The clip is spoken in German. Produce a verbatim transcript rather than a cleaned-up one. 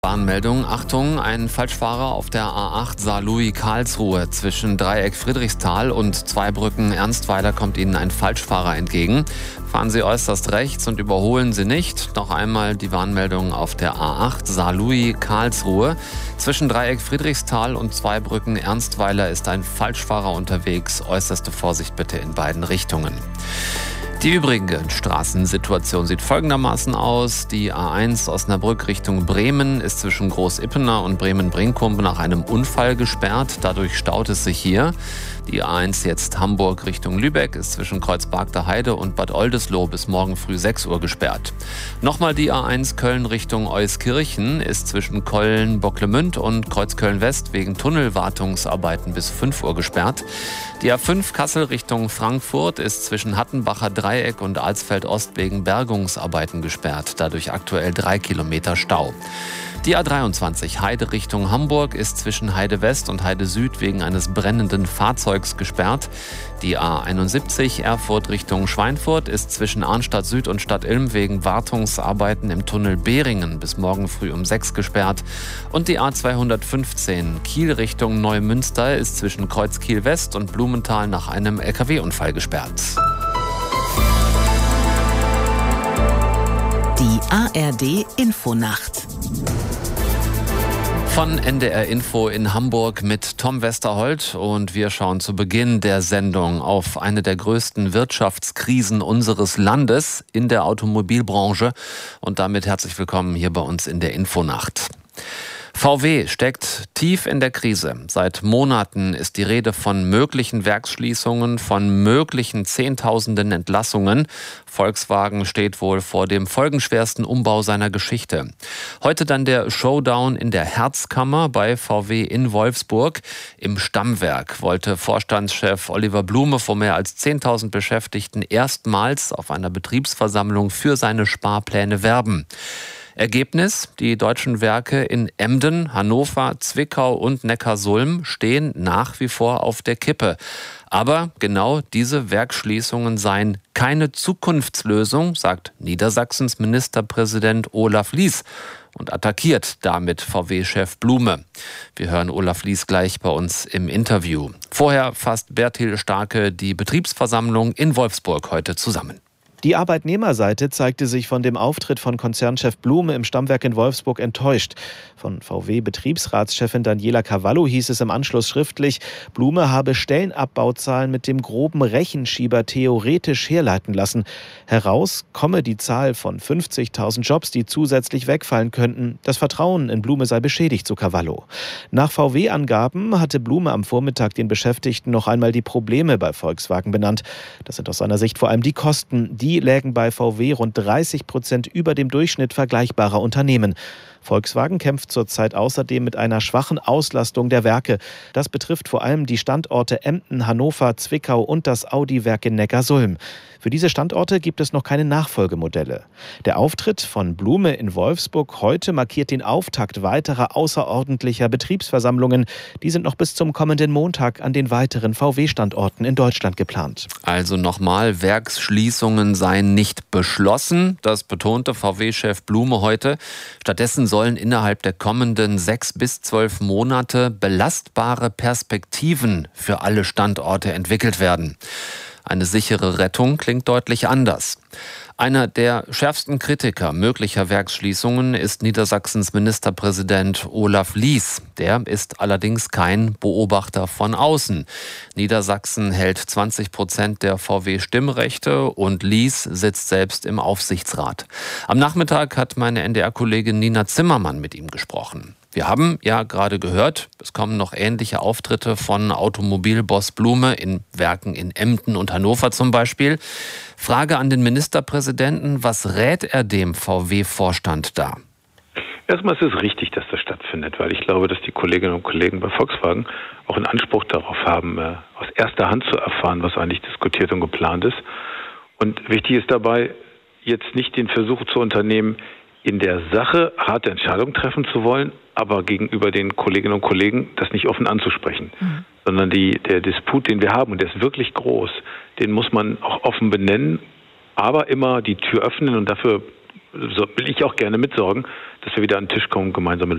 Warnmeldung, Achtung, ein Falschfahrer auf der A acht Saarlouis-Karlsruhe. Zwischen Dreieck Friedrichsthal und Zweibrücken Ernstweiler kommt Ihnen ein Falschfahrer entgegen. Fahren Sie äußerst rechts und überholen Sie nicht. Noch einmal die Warnmeldung auf der A acht Saarlouis-Karlsruhe. Zwischen Dreieck Friedrichsthal und Zweibrücken Ernstweiler ist ein Falschfahrer unterwegs. Äußerste Vorsicht bitte in beiden Richtungen. Die übrige Straßensituation sieht folgendermaßen aus. Die A eins Osnabrück Richtung Bremen ist zwischen Groß-Ippener und Bremen-Brinkum nach einem Unfall gesperrt. Dadurch staut es sich hier. Die A eins jetzt Hamburg Richtung Lübeck ist zwischen Kreuzberg Heide und Bad Oldesloe bis morgen früh sechs Uhr gesperrt. Nochmal die A eins Köln Richtung Euskirchen ist zwischen Köln-Bocklemünd und Kreuzköln-West wegen Tunnelwartungsarbeiten bis fünf Uhr gesperrt. Die A fünf Kassel Richtung Frankfurt ist zwischen Hattenbacher Dreieck und Alsfeld-Ost wegen Bergungsarbeiten gesperrt. Dadurch aktuell drei Kilometer Stau. Die A dreiundzwanzig Heide Richtung Hamburg ist zwischen Heide West und Heide Süd wegen eines brennenden Fahrzeugs gesperrt. Die A einundsiebzig Erfurt Richtung Schweinfurt ist zwischen Arnstadt Süd und Stadt Ilm wegen Wartungsarbeiten im Tunnel Behringen bis morgen früh um sechs gesperrt. Und die A zweihundertfünfzehn Kiel Richtung Neumünster ist zwischen Kreuzkiel West und Blumenthal nach einem L K W-Unfall gesperrt. Die A R D Infonacht. Von N D R Info in Hamburg mit Tom Westerholt, und wir schauen zu Beginn der Sendung auf eine der größten Wirtschaftskrisen unseres Landes in der Automobilbranche, und damit herzlich willkommen hier bei uns in der Infonacht. V W steckt tief in der Krise. Seit Monaten ist die Rede von möglichen Werksschließungen, von möglichen Zehntausenden Entlassungen. Volkswagen steht wohl vor dem folgenschwersten Umbau seiner Geschichte. Heute dann der Showdown in der Herzkammer bei V W in Wolfsburg. Im Stammwerk wollte Vorstandschef Oliver Blume vor mehr als zehntausend Beschäftigten erstmals auf einer Betriebsversammlung für seine Sparpläne werben. Ergebnis: Die deutschen Werke in Emden, Hannover, Zwickau und Neckarsulm stehen nach wie vor auf der Kippe. Aber genau diese Werksschließungen seien keine Zukunftslösung, sagt Niedersachsens Ministerpräsident Olaf Lies und attackiert damit V W-Chef Blume. Wir hören Olaf Lies gleich bei uns im Interview. Vorher fasst Bertil Starke die Betriebsversammlung in Wolfsburg heute zusammen. Die Arbeitnehmerseite zeigte sich von dem Auftritt von Konzernchef Blume im Stammwerk in Wolfsburg enttäuscht. Von V W-Betriebsratschefin Daniela Cavallo hieß es im Anschluss schriftlich, Blume habe Stellenabbauzahlen mit dem groben Rechenschieber theoretisch herleiten lassen. Heraus komme die Zahl von fünfzigtausend Jobs, die zusätzlich wegfallen könnten. Das Vertrauen in Blume sei beschädigt, so Cavallo. Nach V W-Angaben hatte Blume am Vormittag den Beschäftigten noch einmal die Probleme bei Volkswagen benannt. Das sind aus seiner Sicht vor allem die Kosten, die Die lägen bei V W rund dreißig Prozent über dem Durchschnitt vergleichbarer Unternehmen. Volkswagen kämpft zurzeit außerdem mit einer schwachen Auslastung der Werke. Das betrifft vor allem die Standorte Emden, Hannover, Zwickau und das Audi-Werk in Neckarsulm. Für diese Standorte gibt es noch keine Nachfolgemodelle. Der Auftritt von Blume in Wolfsburg heute markiert den Auftakt weiterer außerordentlicher Betriebsversammlungen. Die sind noch bis zum kommenden Montag an den weiteren V W-Standorten in Deutschland geplant. Also nochmal, Werksschließungen seien nicht beschlossen. Das betonte V W-Chef Blume heute. Stattdessen sollen innerhalb der kommenden sechs bis zwölf Monate belastbare Perspektiven für alle Standorte entwickelt werden. Eine sichere Rettung klingt deutlich anders. Einer der schärfsten Kritiker möglicher Werksschließungen ist Niedersachsens Ministerpräsident Olaf Lies. Der ist allerdings kein Beobachter von außen. Niedersachsen hält zwanzig Prozent der V W-Stimmrechte und Lies sitzt selbst im Aufsichtsrat. Am Nachmittag hat meine N D R-Kollegin Nina Zimmermann mit ihm gesprochen. Wir haben ja gerade gehört, es kommen noch ähnliche Auftritte von Automobilboss Blume in Werken in Emden und Hannover zum Beispiel. Frage an den Ministerpräsidenten, was rät er dem V W-Vorstand da? Erstmal ist es richtig, dass das stattfindet, weil ich glaube, dass die Kolleginnen und Kollegen bei Volkswagen auch einen Anspruch darauf haben, aus erster Hand zu erfahren, was eigentlich diskutiert und geplant ist. Und wichtig ist dabei, jetzt nicht den Versuch zu unternehmen, in der Sache harte Entscheidungen treffen zu wollen, aber gegenüber den Kolleginnen und Kollegen das nicht offen anzusprechen. Mhm. Sondern die, der Disput, den wir haben, und der ist wirklich groß, den muss man auch offen benennen, aber immer die Tür öffnen, und dafür so will ich auch gerne mitsorgen, dass wir wieder an den Tisch kommen, gemeinsame